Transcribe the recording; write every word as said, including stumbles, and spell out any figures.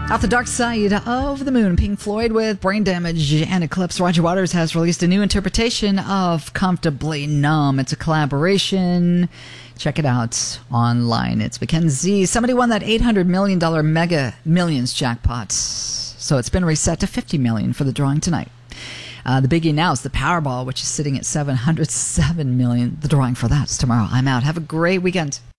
Off the dark side of the moon, Pink Floyd with Brain Damage and Eclipse. Roger Waters has released a new interpretation of Comfortably Numb. It's a collaboration. Check it out online. It's Mackenzie. Somebody won that eight hundred million dollars Mega Millions jackpot. So it's been reset to fifty million dollars for the drawing tonight. Uh, the biggie now is the Powerball, which is sitting at seven hundred seven million dollars. The drawing for that's tomorrow. I'm out. Have a great weekend.